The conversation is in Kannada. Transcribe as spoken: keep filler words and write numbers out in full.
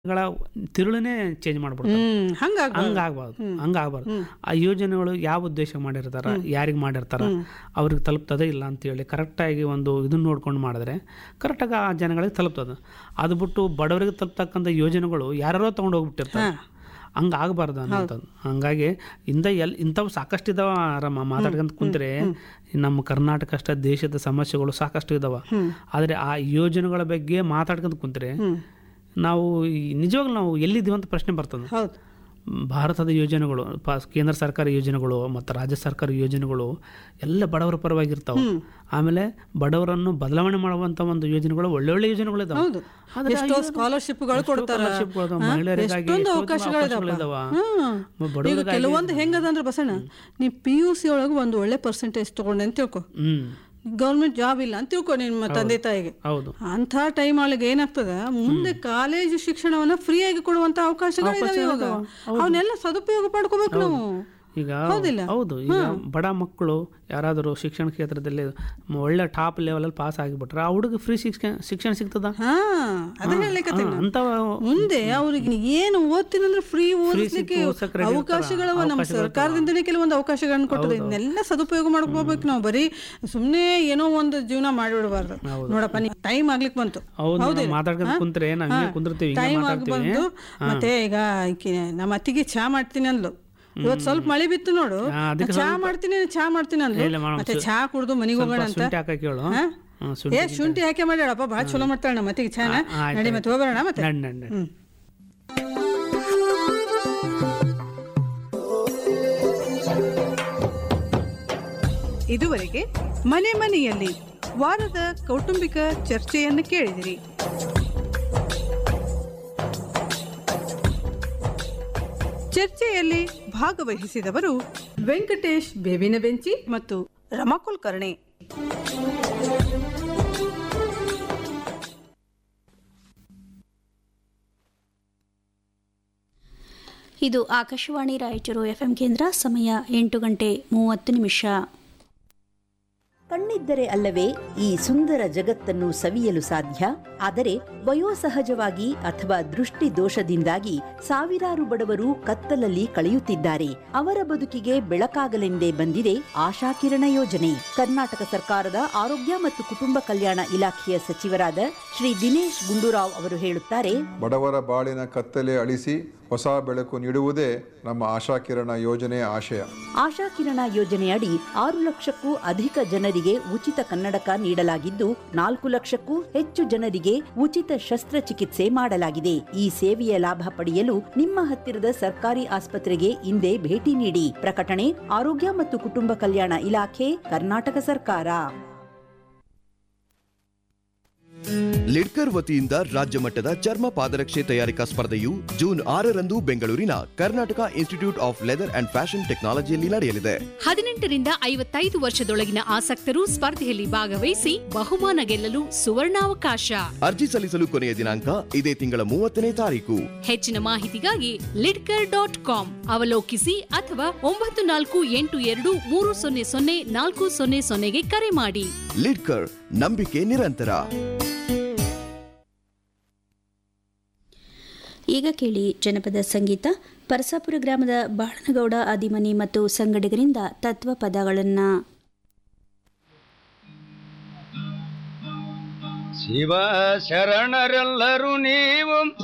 ಗಳ ತಿರುಳನ್ನೇ ಚೇಂಜ್ ಮಾಡ್ಬಿಡ್ತಾರೆ. ಹ್ಮ್ ಹಂಗಾಗ್ಬಾರ್ದು. ಹಂಗಾಗ್ಬಾರ್ದು ಹಂಗಾಗ್ಬಾರ್ದು ಆ ಯೋಜನೆಗಳು ಯಾವ ಉದ್ದೇಶ ಮಾಡಿರ್ತಾರ, ಯಾರಿಗೆ ಮಾಡಿರ್ತಾರ, ಅವ್ರಿಗೆ ತಲುಪ್ತದೆ ಇಲ್ಲ ಅಂತೇಳಿ ಕರೆಕ್ಟಾಗಿ ಒಂದು ಇದನ್ನ ನೋಡ್ಕೊಂಡು ಮಾಡಿದ್ರೆ ಕರೆಕ್ಟಾಗಿ ಆ ಜನಗಳಿಗೆ ತಲುಪ್ತದೆ. ಅದು ಬಿಟ್ಟು ಬಡವರಿಗೆ ತಲುಪ್ತಕ್ಕಂಥ ಯೋಜನೆಗಳು ಯಾರೋ ತೊಗೊಂಡು ಹೋಗ್ಬಿಟ್ಟಿರ್ತಾರೆ. ಹಂಗೆ ಆಗಬಾರ್ದು ಅನ್ನೋಂಥದ್ದು. ಹಂಗಾಗಿ ಇಂಥ ಎಲ್ ಇಂಥವು ಸಾಕಷ್ಟು ಇದಾವ. ಆರಾಮ ಮಾತಾಡ್ಕೊಂತ ಕುಂತ್ರೆ ನಮ್ಮ ಕರ್ನಾಟಕ ಅಷ್ಟೇ ದೇಶದ ಸಮಸ್ಯೆಗಳು ಸಾಕಷ್ಟು ಇದಾವ. ಆದರೆ ಆ ಯೋಜನೆಗಳ ಬಗ್ಗೆ ಮಾತಾಡ್ಕೊಂತ ಕುಂತ್ರೆ ನಾವು ನಿಜವಾಗ್ಲೂ ನಾವು ಎಲ್ಲಿದ್ದೀವಿ ಅಂತ ಪ್ರಶ್ನೆ ಬರ್ತದೆ. ಭಾರತದ ಯೋಜನೆಗಳು, ಕೇಂದ್ರ ಸರ್ಕಾರ ಯೋಜನೆಗಳು ಮತ್ತು ರಾಜ್ಯ ಸರ್ಕಾರ ಯೋಜನೆಗಳು ಎಲ್ಲ ಬಡವರ ಪರವಾಗಿರ್ತಾವೆ. ಆಮೇಲೆ ಬಡವರನ್ನು ಬದಲಾವಣೆ ಮಾಡುವಂಥ ಒಂದು ಯೋಜನೆಗಳು ಒಳ್ಳೊಳ್ಳೆ ಯೋಜನೆಗಳು ಇದಾವೆ. ಸ್ಕಾಲರ್ಶಿಪ್ಗಳು ಕೊಡ್ತಾರೆ, ಕೆಲವೊಂದು ಹೆಂಗದಂದ್ರೆ ಬಸಣ್ಣ, ನೀ ಪಿ ಯು ಸಿ ಒಳಗೆ ಒಂದು ಒಳ್ಳೆ ಪರ್ಸೆಂಟೇಜ್ ತಗೊಂಡೆ ಅಂತ ತಿಳ್ಕೊ, ಗೌರ್ಮೆಂಟ್ ಜಾಬ್ ಇಲ್ಲ ಅಂತ ತಿಳ್ಕೊ ನಿಮ್ಮ ತಂದೆ ತಾಯಿಗೆ. ಅಂತ ಟೈಮ್ ಒಳಗೆ ಏನಾಗ್ತದ, ಮುಂದೆ ಕಾಲೇಜು ಶಿಕ್ಷಣವನ್ನ ಫ್ರೀ ಆಗಿ ಕೊಡುವಂತ ಅವಕಾಶಗಳಿದಾವೆ ಇವಾಗ. ಅವನ್ನೆಲ್ಲ ಸದುಪಯೋಗ ಪಡ್ಕೋಬೇಕು ನಾವು. ಈಗ ಹೌದು, ಈಗ ಬಡ ಮಕ್ಕಳು ಯಾರಾದರೂ ಶಿಕ್ಷಣ ಕ್ಷೇತ್ರದಲ್ಲಿ ಒಳ್ಳೆ ಟಾಪ್ ಲೆವೆಲ್ ಪಾಸ್ ಆಗಿಬಿಟ್ರೆ ಆ ಹುಡುಗ ಫ್ರೀ ಶಿಕ್ಷಣ ಶಿಕ್ಷಣ ಸಿಗ್ತದ. ಅಂತ ಮುಂದೆ ಅವ್ರಿಗೆ ಏನು ಓದ್ತೀನಂದ್ರೆ ಫ್ರೀ ಓದಿಸ್ಲಿಕ್ಕೆ ಅವಕಾಶಗಳವ. ನಮ್ಮ ಸರ್ಕಾರದಿಂದನೇ ಕೆಲವೊಂದು ಅವಕಾಶಗಳನ್ನ ಕೊಟ್ಟದ. ಇದನ್ನೆಲ್ಲ ಸದುಪಯೋಗ ಮಾಡ್ಕೋಬೇಕು ನಾವು. ಬರೀ ಸುಮ್ನೆ ಏನೋ ಒಂದು ಜೀವನ ಮಾಡಿಬಿಡಬಾರ್ದು. ನೋಡಪ್ಪ, ನೀ ಟೈಮ್ ಆಗ್ಲಿಕ್ಕೆ ಬಂತು, ಟೈಮ್ ಆಗಿ ಬಂತು. ಮತ್ತೆ ಈಗ ನಮ್ಮ ಅತ್ತಿಗೆ ಚಾ ಮಾಡ್ತೀನಿ ಅಂದ್ಲು. ಇವತ್ತು ಸ್ವಲ್ಪ ಮಳೆ ಬಿತ್ತು ನೋಡು, ಚಾ ಮಾಡ್ತೀನಿ ಚಾ ಮಾಡ್ತೀನಿ ಅಂದ್ಲು. ಮತ್ತೆ ಚಾ ಕುಡ್ದು ಮನೆಗೆ ಹೋಗೋಣ ಅಂತ. ಏ ಶುಂಠಿ ಹಾಕಿ ಮಾಡ್ಯಾಳಪ್ಪ, ಭಾಳ ಚಲೋ ಮಾಡ್ತಾಳ ನಮ್ಮ ಮತ್ತಿಗೆ ಚಾನ. ನಡಿ ಮತ್ತೆ ಹೋಗೋಣ ಮತ್ತೆ. ಇದುವರೆಗೆ ಮನೆ ಮನೆಯಲ್ಲಿ ವಾರದ ಕೌಟುಂಬಿಕ ಚರ್ಚೆಯನ್ನು ಕೇಳಿದಿರಿ. ಚರ್ಚೆಯಲ್ಲಿ ಭಾಗವಹಿಸಿದವರು ವೆಂಕಟೇಶ್ ಬೇವಿನ ಬೆಂಚಿ ಮತ್ತು ರಮಾ ಕುಲಕರ್ಣಿ. ಇದು ಆಕಾಶವಾಣಿ ರಾಯಚೂರು ಎಫ್ಎಂ ಕೇಂದ್ರ. ಸಮಯ ಎಂಟು ಗಂಟೆ ಮೂವತ್ತು ನಿಮಿಷ. ಕಣ್ಣಿದ್ದರೆ ಅಲ್ಲವೇ ಈ ಸುಂದರ ಜಗತ್ತನ್ನು ಸವಿಯಲು ಸಾಧ್ಯ. ಆದರೆ ವಯೋಸಹಜವಾಗಿ ಅಥವಾ ದೃಷ್ಟಿ ದೋಷದಿಂದಾಗಿ ಸಾವಿರಾರು ಬಡವರು ಕತ್ತಲಲ್ಲಿ ಕಳೆಯುತ್ತಿದ್ದಾರೆ. ಅವರ ಬದುಕಿಗೆ ಬೆಳಕಾಗಲೆಂದೇ ಬಂದಿದೆ ಆಶಾಕಿರಣ ಯೋಜನೆ. ಕರ್ನಾಟಕ ಸರ್ಕಾರದ ಆರೋಗ್ಯ ಮತ್ತು ಕುಟುಂಬ ಕಲ್ಯಾಣ ಇಲಾಖೆಯ ಸಚಿವರಾದ ಶ್ರೀ ದಿನೇಶ್ ಗುಂಡೂರಾವ್ ಅವರು ಹೇಳುತ್ತಾರೆ, ಬಡವರ ಬಾಳಿನ ಕತ್ತಲೆ ಅಳಿಸಿ ಹೊಸ ಬೆಳಕು ನೀಡುವುದೇ ನಮ್ಮ ಆಶಾಕಿರಣ ಯೋಜನೆಯ ಆಶಯ. ಆಶಾಕಿರಣ ಯೋಜನೆಯಡಿ ಆರು ಲಕ್ಷಕ್ಕೂ ಅಧಿಕ ಜನರಿಗೆ ಉಚಿತ ಕನ್ನಡಕ ನೀಡಲಾಗಿದ್ದು, ನಾಲ್ಕು ಲಕ್ಷಕ್ಕೂ ಹೆಚ್ಚು ಜನರಿಗೆ ಉಚಿತ ಶಸ್ತ್ರಚಿಕಿತ್ಸೆ ಮಾಡಲಾಗಿದೆ. ಈ ಸೇವೆಯ ಲಾಭ ಪಡೆಯಲು ನಿಮ್ಮ ಹತ್ತಿರದ ಸರ್ಕಾರಿ ಆಸ್ಪತ್ರೆಗೆ ಇಂದೇ ಭೇಟಿ ನೀಡಿ. ಪ್ರಕಟಣೆ ಆರೋಗ್ಯ ಮತ್ತು ಕುಟುಂಬ ಕಲ್ಯಾಣ ಇಲಾಖೆ, ಕರ್ನಾಟಕ ಸರ್ಕಾರ. ಲಿಡ್ಕರ್ ವತಿಯಿಂದ ರಾಜ್ಯ ಮಟ್ಟದ ಚರ್ಮ ಪಾದರಕ್ಷೆ ತಯಾರಿಕಾ ಸ್ಪರ್ಧೆಯು ಜೂನ್ ಆರರಂದು ಬೆಂಗಳೂರಿನ Karnataka institute of leather and fashion ಟೆಕ್ನಾಲಜಿಯಲ್ಲಿ ನಡೆಯಲಿದೆ. ಹದಿನೆಂಟರಿಂದ ಐವತ್ತೈದು ವರ್ಷದೊಳಗಿನ ಆಸಕ್ತರು ಸ್ಪರ್ಧೆಯಲ್ಲಿ ಭಾಗವಹಿಸಿ ಬಹುಮಾನ ಗೆಲ್ಲಲು ಸುವರ್ಣಾವಕಾಶ. ಅರ್ಜಿ ಸಲ್ಲಿಸಲು ಕೊನೆಯ ದಿನಾಂಕ ಇದೇ ತಿಂಗಳ ಮೂವತ್ತನೇ ತಾರೀಕು. ಹೆಚ್ಚಿನ ಮಾಹಿತಿಗಾಗಿ ಲಿಡ್ಕರ್ ಡಾಟ್ ಕಾಮ್ ಅವಲೋಕಿಸಿ ಅಥವಾ ಒಂಬತ್ತು ನಾಲ್ಕು ಎಂಟು ಎರಡು ಮೂರು ಸೊನ್ನೆ ಸೊನ್ನೆ ನಾಲ್ಕು ಸೊನ್ನೆ ಸೊನ್ನೆಗೆ ಕರೆ ಮಾಡಿ. ಲಿಡ್ಕರ್, ನಂಬಿಕೆ ನಿರಂತರ. ಈಗ ಕೇಳಿ ಜನಪದ ಸಂಗೀತ. ಪರಸಾಪುರ ಗ್ರಾಮದ ಬಾಳನಗೌಡ ಆದಿಮನಿ ಮತ್ತು ಸಂಗಡಿಗರಿಂದ ತತ್ವ ಪದಗಳನ್ನು. ಶಿವ ಶರಣರೆಲ್ಲರೂ ನೀವು